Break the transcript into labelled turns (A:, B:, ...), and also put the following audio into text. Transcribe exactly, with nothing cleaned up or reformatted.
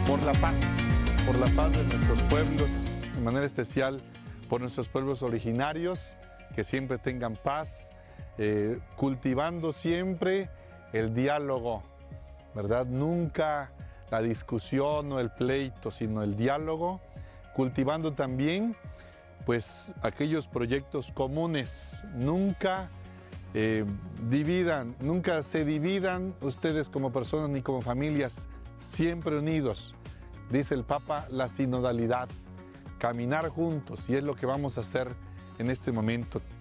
A: por la paz, por la paz de nuestros pueblos, de manera especial por nuestros pueblos originarios, que siempre tengan paz, eh, cultivando siempre el diálogo, ¿verdad? Nunca la discusión o el pleito, sino el diálogo, cultivando también pues aquellos proyectos comunes. Nunca eh, dividan, nunca se dividan ustedes como personas ni como familias, siempre unidos. Dice el Papa, la sinodalidad, caminar juntos, y es lo que vamos a hacer en este momento.